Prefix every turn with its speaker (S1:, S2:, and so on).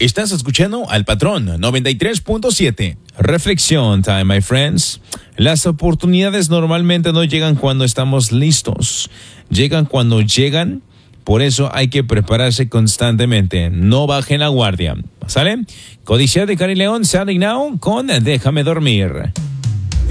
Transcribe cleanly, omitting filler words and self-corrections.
S1: Estás escuchando al Patrón 93.7. Reflexión time, my friends. Las oportunidades normalmente no llegan cuando estamos listos. Llegan cuando llegan. Por eso hay que prepararse constantemente. No bajen la guardia. ¿Sale? Codicia de Cari León, Sounding Now con Déjame Dormir.